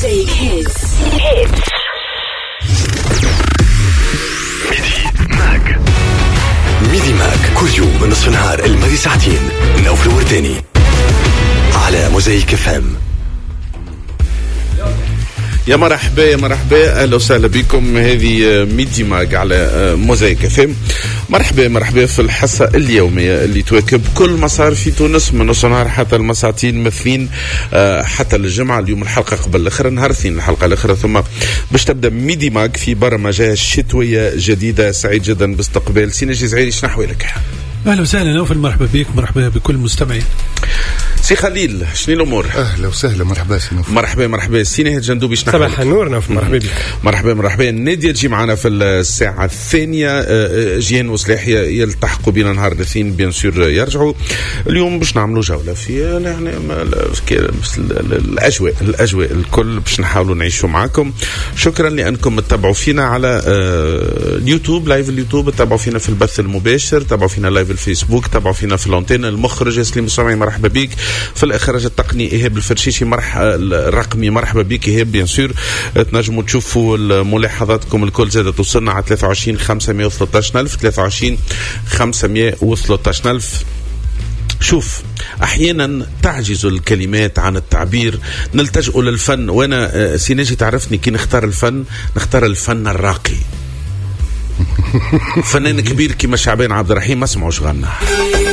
Mosaic Hits. ميدي ماك كل يوم من نصف النهار الماضي ساعتين نوف الورداني على موزايك اف ام. يا مرحبا يا مرحبا، اهلا وسهلا بكم. هذه ميدي ماج على موزايك اف ام. مرحبا في الحصه اليوميه اللي تواكب كل مسار في تونس من نص نهار حتى المساعتين مثلين حتى الجمعه. اليوم الحلقه قبل الاخر، نهار الاثنين الحلقه الاخرى، ثم باش تبدا ميدي ماج في برمجه شتويه جديده. سعيد جدا باستقبال سينا جزعيري. شنو احوالك؟ اهلا وسهلا نوفل، مرحبا بك، مرحبا بكل المستمعين. سي خليل، شنو الامور؟ اهلا وسهلا، مرحبا سي نوف. مرحبا سي نهاد جندوبي. شنو صباح النور نوف، مرحبا بك. مرحبا نادية تجي معنا في الساعه الثانيه. جيان وسلاحية يلتحقوا بنا نهار الاثنين بيان سور يرجعوا. اليوم باش نعملوا جوله في يعني الاجواء الكل باش نحاولوا نعيشوا معاكم. شكرا لانكم تتابعوا فينا على اليوتيوب، لايف اليوتيوب، تتابعوا فينا في البث المباشر، تتابعوا فينا لايف الفيسبوك، تتابعوا فينا في الانتين. المخرج سليم السامعي مرحبا بك. في الإخراج التقني إيهاب الفرشيشي الرقمي مرحبا بك إيهاب. بيان سور تنجموا تشوفوا ملاحظاتكم الكل زادة توصلنا على 23 513 ألف 23 513 ألف. شوف، أحيانا تعجز الكلمات عن التعبير، نلتجئ للفن. وأنا سيناجي تعرفني كي نختار الفن الراقي. فنان كبير كما شعبان عبد الرحيم ما سمعوش غنى.